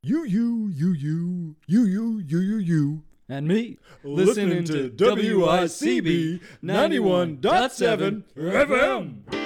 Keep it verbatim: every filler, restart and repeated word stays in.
You, you, you, you, you, you, you, you, you. And me, Listening to W I C B ninety-one point seven F M.